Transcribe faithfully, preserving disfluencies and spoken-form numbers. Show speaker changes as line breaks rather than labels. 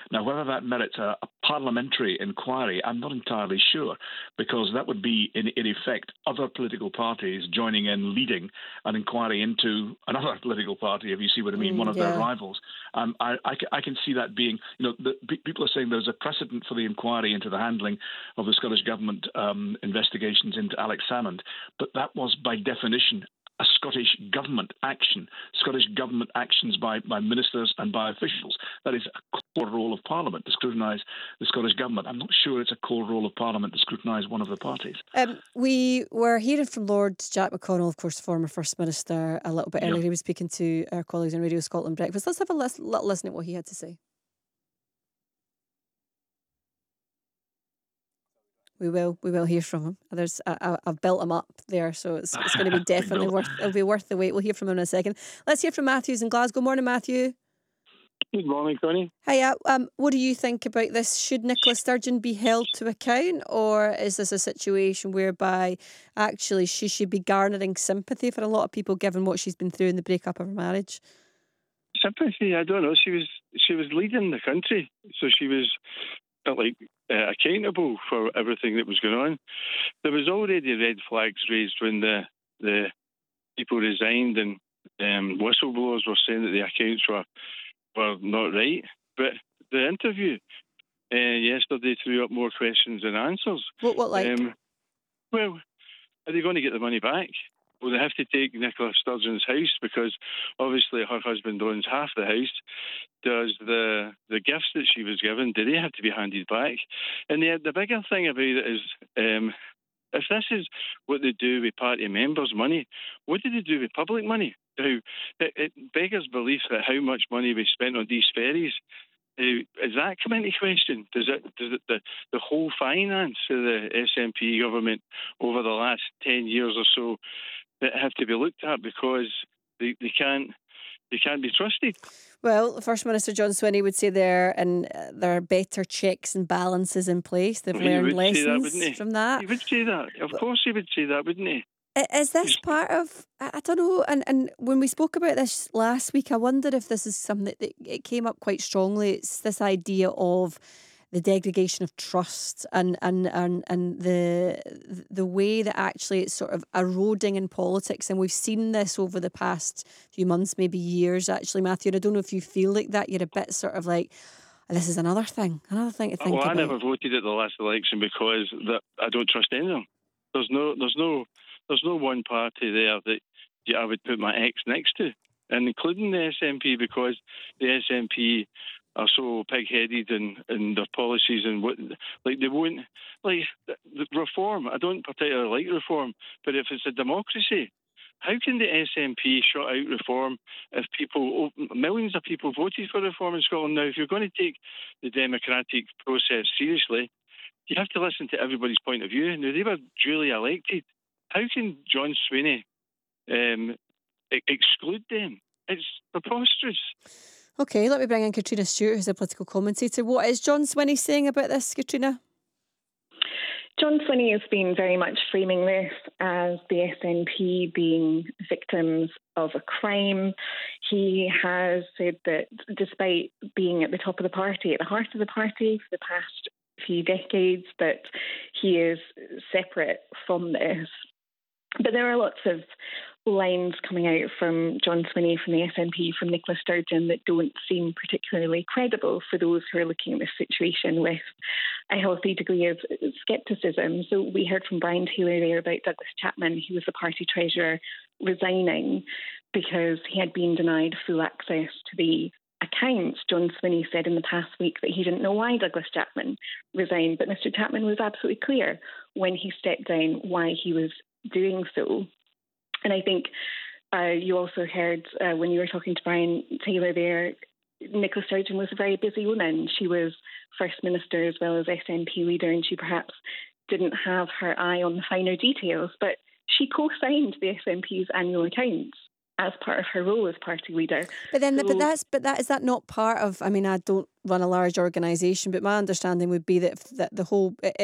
Now, whether that merits a, a parliamentary inquiry, I'm not entirely sure, because that would be, in, in effect, other political parties joining in, leading an inquiry into another political party, if you see what I mean,
Mm,
one of
yeah.
their rivals. Um, I, I, I can see that being, you know, the, people are saying there's a precedent for the inquiry into the handling of the Scottish Government um, investigations into Alex Salmond, but that was by definition a Scottish Government action, Scottish Government actions by, by ministers and by officials. That is a core role of Parliament, to scrutinise the Scottish Government. I'm not sure it's a core role of Parliament to scrutinise one of the parties.
Um, we were hearing from Lord Jack McConnell, of course, former First Minister, a little bit
Yeah.
earlier. He was speaking to our colleagues on Radio Scotland Breakfast. Let's have a lis- little listen at what he had to say. We will, we will hear from him. There's, I, I, I've built him up there, so it's, it's going to be definitely worth. It'll be worth the wait. We'll hear from him in a second. Let's hear from Matthews in Glasgow. Morning, Matthew.
Good morning, Connie.
Hiya. Um, what do you think about this? Should Nicola Sturgeon be held to account, or is this a situation whereby actually she should be garnering sympathy for a lot of people, given what she's been through in the breakup of her marriage?
Sympathy? I don't know. She was she was leading the country, so she was uh, like uh, accountable for everything that was going on. There was already red flags raised when the the people resigned, and um, whistleblowers were saying that the accounts were were not right. But the interview uh, yesterday threw up more questions than answers.
What, what like?
Um, well, are they going to get the money back? Will they have to take Nicola Sturgeon's house, because obviously her husband owns half the house? Does the the gifts that she was given, do they have to be handed back? And the the bigger thing about it is, um, if this is what they do with party members' money, what do they do with public money? Now, it, it beggars belief that how much money we spent on these ferries, uh, is that come into question? Does it, does it the, the whole finance of the S N P government over the last ten years or so that have to be looked at, because they, they can't they can't be trusted?
Well, First Minister John Swinney would say there and uh, there are better checks and balances in place. They've
Well, he
learned
would say that,
lessons
wouldn't he?
from that.
He would say that. Of course he would say that, wouldn't he?
I- Is this
He's-
part of, I I don't know, and, and when we spoke about this last week, I wondered if this is something that it came up quite strongly. It's this idea of the degradation of trust and and, and, and the the way that actually it's sort of eroding in politics. And we've seen this over the past few months, maybe years, actually, Matthew. And I don't know if you feel like that. You're a bit sort of like, this is another thing, another thing to think
well, I
about.
never voted at the last election because that I don't trust any of them. There's no, there's no, there's no one party there that yeah, I would put my ex next to, and including the S N P, because the S N P are so pig-headed in, in their policies and what, like they won't, like the reform. I don't particularly like reform, but if it's a democracy, how can the S N P shut out reform if people, millions of people voted for reform in Scotland? Now, if you're going to take the democratic process seriously, you have to listen to everybody's point of view. Now, they were duly elected. How can John Swinney um, e- exclude them? It's preposterous.
Okay, let me bring in Katrina Stewart, who's a political commentator. What is John Swinney saying about this, Katrina?
John Swinney has been very much framing this as the S N P being victims of a crime. He has said that despite being at the top of the party, at the heart of the party for the past few decades, that he is separate from this. But there are lots of lines coming out from John Swinney, from the S N P, from Nicola Sturgeon that don't seem particularly credible for those who are looking at this situation with a healthy degree of scepticism. So we heard from Brian Taylor there about Douglas Chapman, who was the party treasurer, resigning because he had been denied full access to the accounts. John Swinney said in the past week that he didn't know why Douglas Chapman resigned, but Mr Chapman was absolutely clear when he stepped down why he was doing so. And I think uh, you also heard uh, when you were talking to Brian Taylor there, Nicola Sturgeon was a very busy woman. She was First Minister as well as S N P leader, and she perhaps didn't have her eye on the finer details, but she co-signed the S N P's annual accounts as part of her role as party leader.
But then,
So-
but that's, but that is that not part of? I mean, I don't run a large organisation, but my understanding would be that if, that the whole